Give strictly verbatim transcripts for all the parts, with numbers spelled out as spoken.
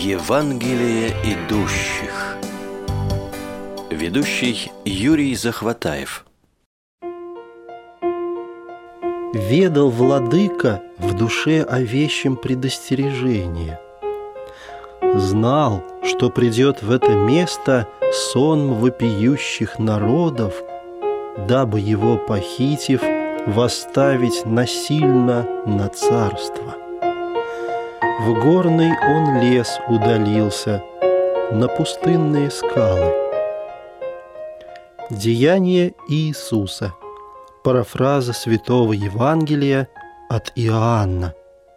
Евангелие идущих. Ведущий Юрий Захватаев. Ведал владыка в душе о вещем предостережение. Знал, что придет в это место сон вопиющих народов, дабы его, похитив, восставить насильно на царство. В горный он лес удалился, на пустынные скалы. Деяния Иисуса. Парафраза Святого Евангелия от Иоанна.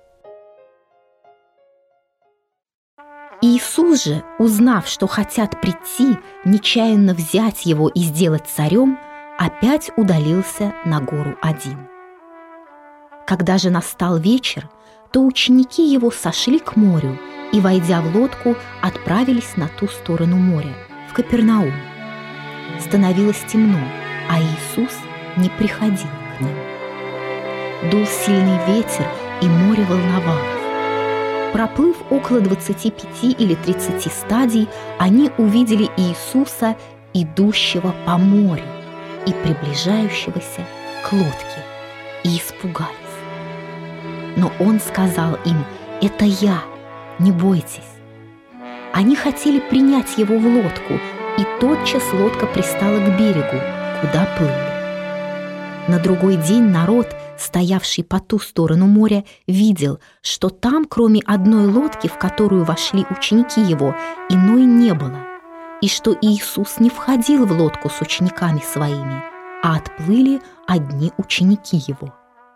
Иисус же, узнав, что хотят прийти, нечаянно взять его и сделать царем, опять удалился на гору один. Когда же настал вечер, то ученики его сошли к морю и, войдя в лодку, отправились на ту сторону моря, в Капернаум. Становилось темно, а Иисус не приходил к ним. Дул сильный ветер, и море волновалось. Проплыв около двадцати пяти или тридцати стадий, они увидели Иисуса, идущего по морю и приближающегося к лодке, и испугались. Но Он сказал им: «Это Я, не бойтесь». Они хотели принять Его в лодку, и тотчас лодка пристала к берегу, куда плыли. На другой день народ, стоявший по ту сторону моря, видел, что там, кроме одной лодки, в которую вошли ученики Его, иной не было, и что Иисус не входил в лодку с учениками Своими, а отплыли одни ученики Его.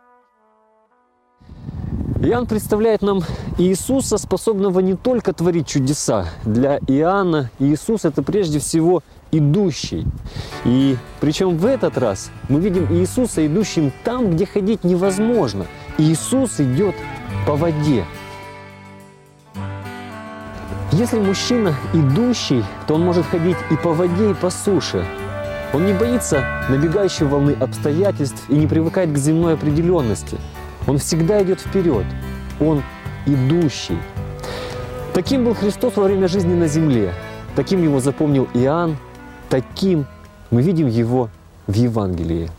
Иоанн представляет нам Иисуса, способного не только творить чудеса. Для Иоанна Иисус – это прежде всего идущий. И причем в этот раз мы видим Иисуса идущим там, где ходить невозможно. Иисус идет по воде. Если мужчина идущий, то он может ходить и по воде, и по суше. Он не боится набегающей волны обстоятельств и не привыкает к земной определенности. Он всегда идет вперед. Он идущий. Таким был Христос во время жизни на земле. Таким его запомнил Иоанн. Таким мы видим его в Евангелии.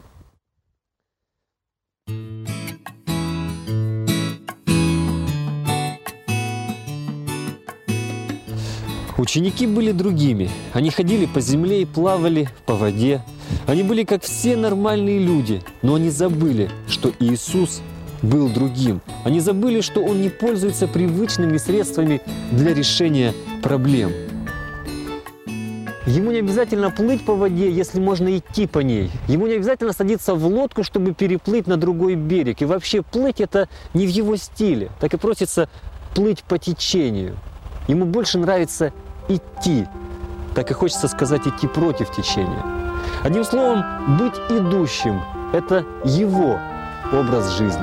Ученики были другими. Они ходили по земле и плавали по воде. Они были как все нормальные люди, но они забыли, что Иисус был другим. Они забыли, что Он не пользуется привычными средствами для решения проблем. Ему не обязательно плыть по воде, если можно идти по ней. Ему не обязательно садиться в лодку, чтобы переплыть на другой берег. И вообще плыть – это не в его стиле. Так и просится плыть по течению. Ему больше нравится идти. Так и хочется сказать идти против течения. Одним словом, быть идущим – это его образ жизни.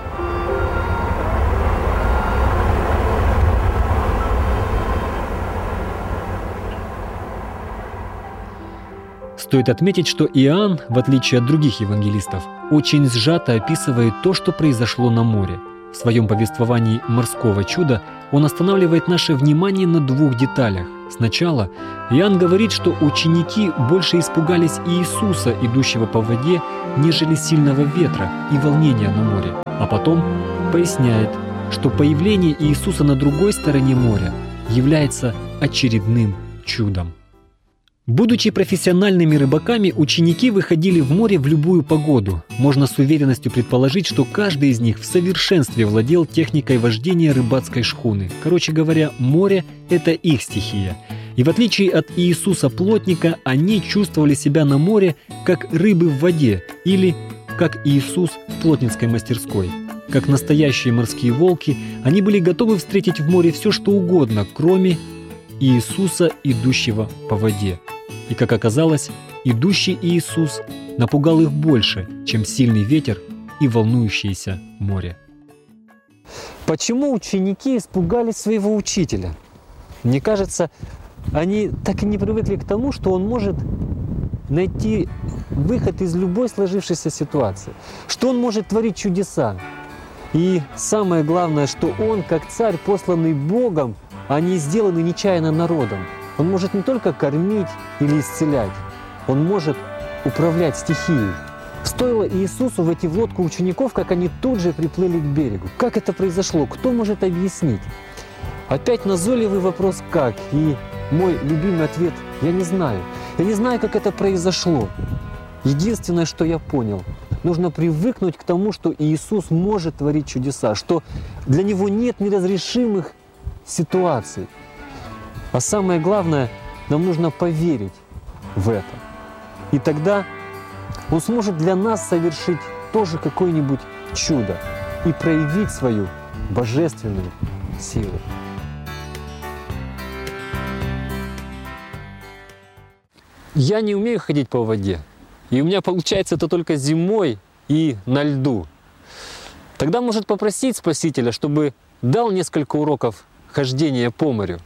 Стоит отметить, что Иоанн, в отличие от других евангелистов, очень сжато описывает то, что произошло на море. В своем повествовании «Морского чуда» он останавливает наше внимание на двух деталях. Сначала Иоанн говорит, что ученики больше испугались Иисуса, идущего по воде, нежели сильного ветра и волнения на море. А потом поясняет, что появление Иисуса на другой стороне моря является очередным чудом. Будучи профессиональными рыбаками, ученики выходили в море в любую погоду. Можно с уверенностью предположить, что каждый из них в совершенстве владел техникой вождения рыбацкой шхуны. Короче говоря, море – это их стихия. И в отличие от Иисуса Плотника, они чувствовали себя на море как рыбы в воде или как Иисус в плотницкой мастерской. Как настоящие морские волки, они были готовы встретить в море все, что угодно, кроме Иисуса, идущего по воде. И, как оказалось, идущий Иисус напугал их больше, чем сильный ветер и волнующееся море. Почему ученики испугались своего учителя? Мне кажется, они так и не привыкли к тому, что он может найти выход из любой сложившейся ситуации, что он может творить чудеса. И самое главное, что он, как царь, посланный Богом, они сделаны нечаянно народом. Он может не только кормить или исцелять, он может управлять стихией. Стоило Иисусу войти в лодку учеников, как они тут же приплыли к берегу. Как это произошло? Кто может объяснить? Опять назойливый вопрос «как?» И мой любимый ответ – я не знаю. Я не знаю, как это произошло. Единственное, что я понял – нужно привыкнуть к тому, что Иисус может творить чудеса, что для Него нет неразрешимых ситуаций. А самое главное, нам нужно поверить в это. И тогда Он сможет для нас совершить тоже какое-нибудь чудо и проявить свою божественную силу. Я не умею ходить по воде, и у меня получается это только зимой и на льду. Тогда может попросить Спасителя, чтобы дал несколько уроков хождения по морю.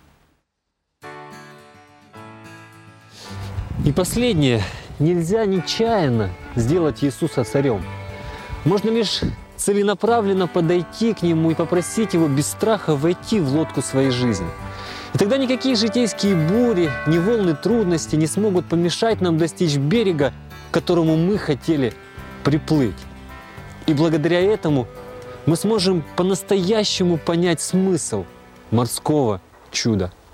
И последнее. Нельзя нечаянно сделать Иисуса царем. Можно лишь целенаправленно подойти к Нему и попросить Его без страха войти в лодку своей жизни. И тогда никакие житейские бури, ни волны трудностей не смогут помешать нам достичь берега, к которому мы хотели приплыть. И благодаря этому мы сможем по-настоящему понять смысл морского чуда.